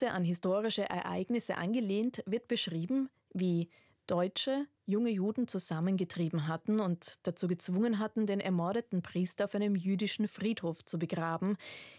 Texte an historische Ereignisse angelehnt, wird beschrieben, wie Deutsche junge Juden zusammengetrieben hatten und dazu gezwungen hatten, den ermordeten Priester auf einem jüdischen Friedhof zu begraben.